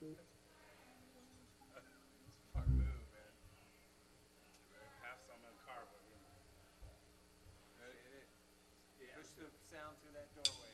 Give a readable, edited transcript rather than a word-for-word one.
Smart move, man. Have some in the car, but you know. Hit it. Yeah. Push the sound through that doorway.